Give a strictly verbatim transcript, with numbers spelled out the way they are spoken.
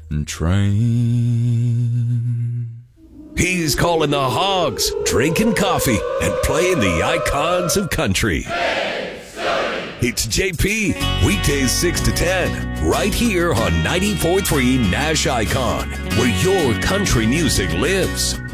train. He's calling the hogs, drinking coffee, and playing the icons of country. It's J P, weekdays six to ten, right here on ninety-four point three Nash Icon, where your country music lives.